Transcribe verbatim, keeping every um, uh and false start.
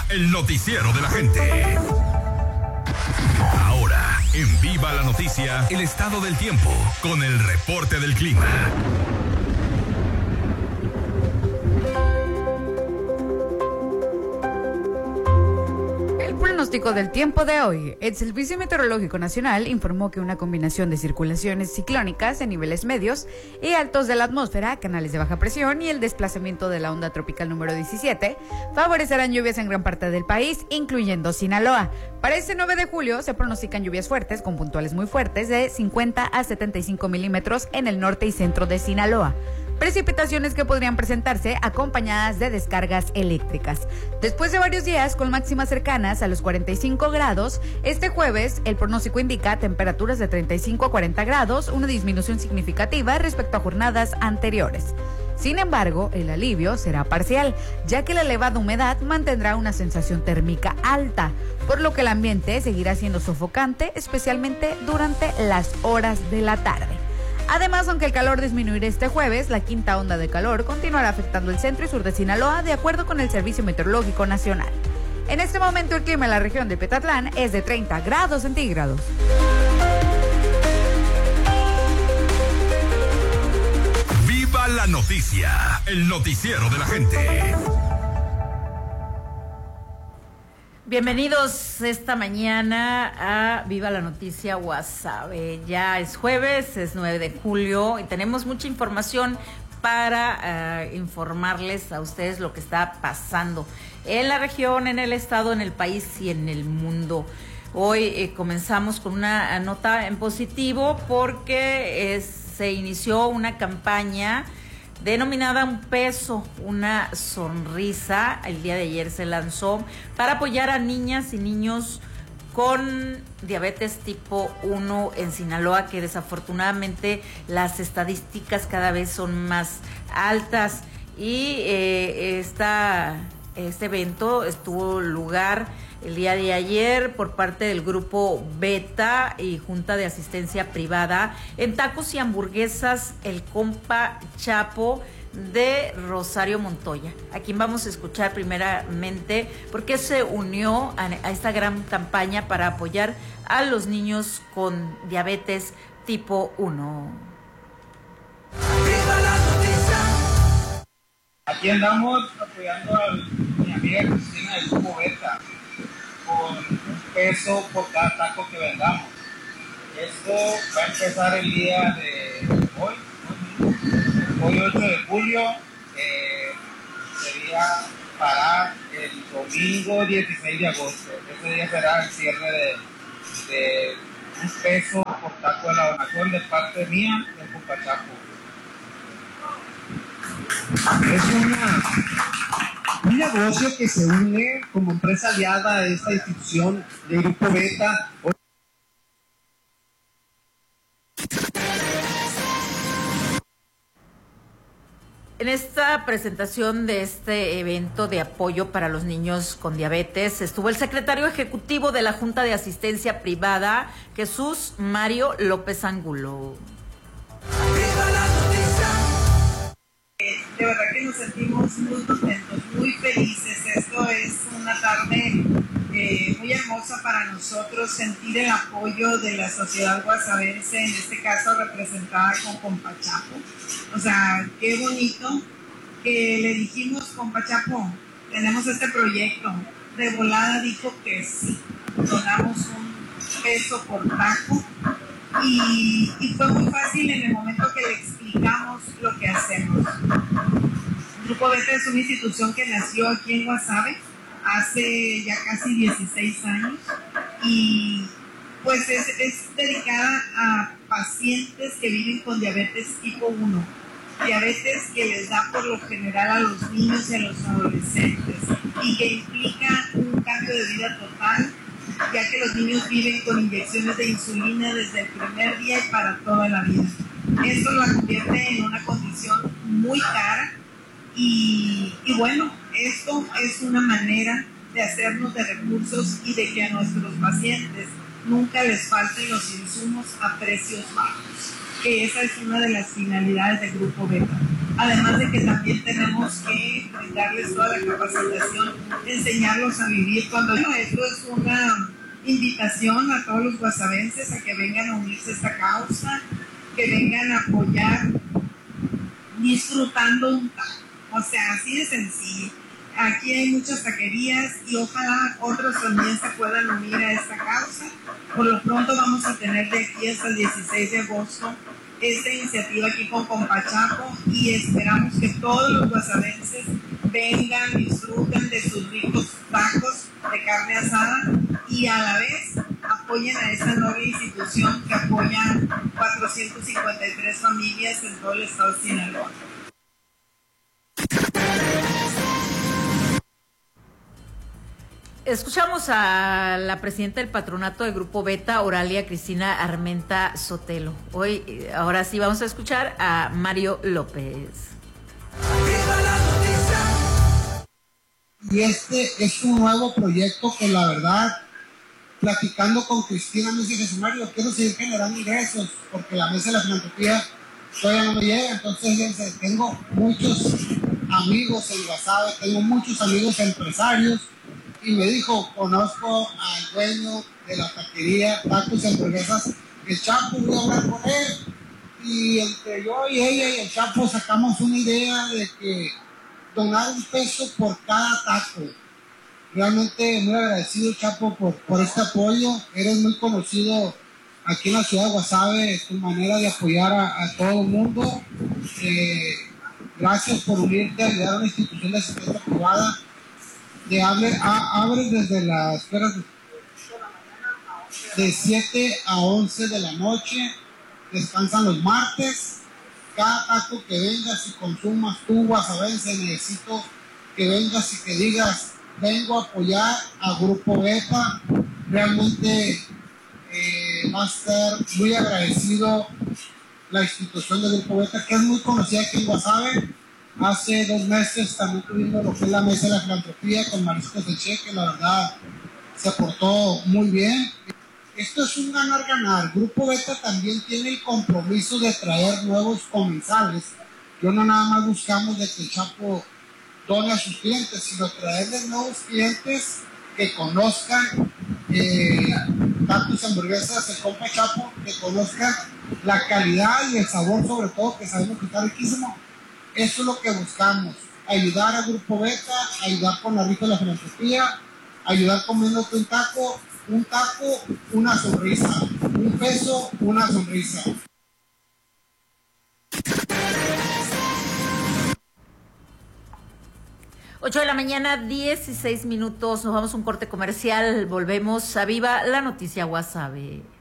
el noticiero de la gente. Ahora, en Viva la Noticia, el estado del tiempo, con el reporte del clima. Pronóstico del tiempo de hoy. El Servicio Meteorológico Nacional informó que una combinación de circulaciones ciclónicas en niveles medios y altos de la atmósfera, canales de baja presión y el desplazamiento de la onda tropical número diecisiete favorecerán lluvias en gran parte del país, incluyendo Sinaloa. Para este nueve de julio se pronostican lluvias fuertes con puntuales muy fuertes de cincuenta a setenta y cinco milímetros en el norte y centro de Sinaloa. Precipitaciones que podrían presentarse acompañadas de descargas eléctricas. Después de varios días con máximas cercanas a los cuarenta y cinco grados, este jueves el pronóstico indica temperaturas de treinta y cinco a cuarenta grados, una disminución significativa respecto a jornadas anteriores. Sin embargo, el alivio será parcial, ya que la elevada humedad mantendrá una sensación térmica alta, por lo que el ambiente seguirá siendo sofocante, especialmente durante las horas de la tarde. Además, aunque el calor disminuirá este jueves, la quinta onda de calor continuará afectando el centro y sur de Sinaloa, de acuerdo con el Servicio Meteorológico Nacional. En este momento, el clima en la región de Petatlán es de treinta grados centígrados. Viva la Noticia, el noticiero de la gente. Bienvenidos esta mañana a Viva la Noticia Guasave. Ya es jueves, es nueve de julio y tenemos mucha información para uh, informarles a ustedes lo que está pasando en la región, en el estado, en el país y en el mundo. Hoy eh, comenzamos con una nota en positivo porque es, se inició una campaña denominada Un Peso, Una Sonrisa. El día de ayer se lanzó para apoyar a niñas y niños con diabetes tipo uno en Sinaloa, que desafortunadamente las estadísticas cada vez son más altas. Y eh, esta, este evento estuvo lugar el día de ayer por parte del grupo Beta y Junta de Asistencia Privada en Tacos y Hamburguesas El Compa Chapo de Rosario Montoya, a quien vamos a escuchar primeramente porque se unió a, a esta gran campaña para apoyar a los niños con diabetes tipo uno. Aquí andamos apoyando a mi amiga Cristina del grupo Beta con un peso por cada taco que vendamos. Esto va a empezar el día de hoy, hoy ocho de julio, eh, sería para el domingo dieciséis de agosto. Ese día será el cierre de, de un peso por taco de la donación de parte mía del Cupachapo. Es una, un negocio que se une como empresa aliada a esta institución de Grupo Beta. En esta presentación de este evento de apoyo para los niños con diabetes estuvo el secretario ejecutivo de la Junta de Asistencia Privada, Jesús Mario López Angulo. De verdad que nos sentimos muy contentos, muy felices. Esto es una tarde eh, muy hermosa para nosotros, sentir el apoyo de la sociedad guasavense, en este caso representada con Compachapo. O sea, qué bonito que le dijimos, Compachapo, tenemos este proyecto. De volada dijo que sí, donamos un peso por taco. Y, y fue muy fácil en el momento que le explicamos lo que hacemos. Grupo Beta es una institución que nació aquí en Guasave hace ya casi dieciséis años y pues es, es dedicada a pacientes que viven con diabetes tipo uno, diabetes que les da por lo general a los niños y a los adolescentes y que implica un cambio de vida total, ya que los niños viven con inyecciones de insulina desde el primer día y para toda la vida. Esto lo convierte en una condición muy cara y, y bueno, esto es una manera de hacernos de recursos y de que a nuestros pacientes nunca les falten los insumos a precios bajos, que esa es una de las finalidades del Grupo Beta. además de que también tenemos que brindarles toda la capacitación, enseñarlos a vivir. Cuando no, esto es una invitación a todos los guasavenses a que vengan a unirse a esta causa, que vengan a apoyar disfrutando un taco, o sea, así de sencillo. Aquí hay muchas taquerías y ojalá otros también se puedan unir a esta causa. Por lo pronto vamos a tener de aquí hasta el dieciséis de agosto esta iniciativa aquí con Compachapo y esperamos que todos los guasavenses vengan, disfruten de sus ricos tacos de carne asada y a la vez apoyen a esta noble institución que apoya cuatrocientas cincuenta y tres familias en todo el estado de Sinaloa. Escuchamos a la presidenta del patronato del Grupo Beta, Oralia Cristina Armenta Sotelo. Hoy, ahora sí, vamos a escuchar a Mario López. Y este es un nuevo proyecto que la verdad, platicando con Cristina, me dice, Jesús Mario, quiero seguir generando ingresos, porque la mesa de la filantropía todavía no me llega. Entonces, tengo muchos amigos en Guasave, tengo muchos amigos empresarios, y me dijo, conozco al dueño de la taquería Tacos y Hamburguesas, el Chapo, voy a hablar con él. Y entre yo y ella y el Chapo sacamos una idea de que donar un peso por cada taco. Realmente muy agradecido, Chapo, por, por este apoyo. Eres muy conocido aquí en la ciudad de Guasave, tu manera de apoyar a, a todo el mundo. Eh, gracias por unirte a ayudar a una institución de asistencia privada. De abre, a, abres desde las horas de siete a once de la noche, descansan los martes. Cada taco que vengas y consumas tú, guasavense, necesito que vengas y que digas, vengo a apoyar a Grupo Beta. Realmente eh, va a estar muy agradecido la institución de Grupo Beta, que es muy conocida aquí en Guasave. Hace dos meses también tuvimos lo que es la mesa de la filantropía con Mariscos de Che, que la verdad se portó muy bien. Esto es un ganar-ganar. Grupo Beta también tiene el compromiso de traer nuevos comensales. Yo no nada más buscamos de que el Chapo done a sus clientes, sino traerles nuevos clientes que conozcan eh, Tacos y Hamburguesas, el compa Chapo, que conozcan la calidad y el sabor, sobre todo, que sabemos que está riquísimo. Eso es lo que buscamos, ayudar a Grupo Beta, ayudar con la rica de la filantropía, ayudar comiéndote un taco, un taco, una sonrisa, un peso, una sonrisa. ocho de la mañana, dieciséis minutos, nos vamos a un corte comercial, volvemos a Viva la Noticia Guasave.